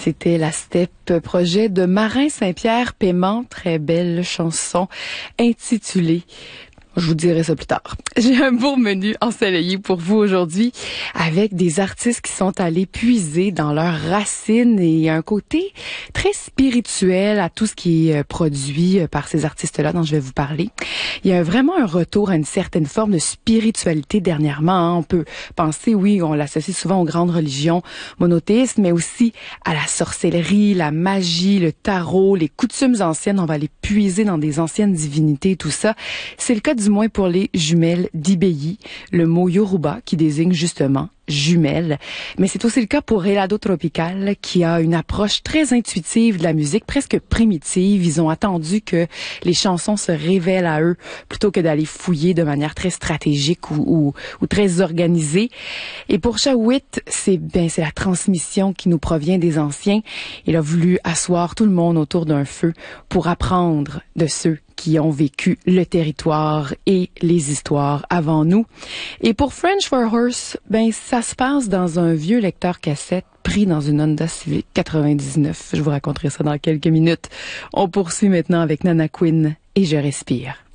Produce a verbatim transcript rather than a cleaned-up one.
C'était la Steppe, projet de Marin Saint-Pierre Paiement, très belle chanson intitulée. Je vous dirai ça plus tard. J'ai un beau menu ensoleillé pour vous aujourd'hui avec des artistes qui sont allés puiser dans leurs racines et un côté très spirituel à tout ce qui est produit par ces artistes-là dont je vais vous parler. Il y a vraiment un retour à une certaine forme de spiritualité dernièrement. Hein. On peut penser, oui, on l'associe souvent aux grandes religions monothéistes, mais aussi à la sorcellerie, la magie, le tarot, les coutumes anciennes. On va aller puiser dans des anciennes divinités, tout ça. C'est le cas du moins pour les jumelles d'Ibeyi, le mot Yoruba qui désigne justement jumelles. Mais c'est aussi le cas pour Helado Tropical qui a une approche très intuitive de la musique, presque primitive. Ils ont attendu que les chansons se révèlent à eux plutôt que d'aller fouiller de manière très stratégique ou, ou, ou très organisée. Et pour Shawit, c'est ben c'est la transmission qui nous provient des anciens. Il a voulu asseoir tout le monde autour d'un feu pour apprendre de ceux qui ont vécu le territoire et les histoires avant nous. Et pour French for Horse, ben ça se passe dans un vieux lecteur cassette pris dans une Honda Civic quatre-vingt-dix-neuf. Je vous raconterai ça dans quelques minutes. On poursuit maintenant avec Nana Quinn et Je respire.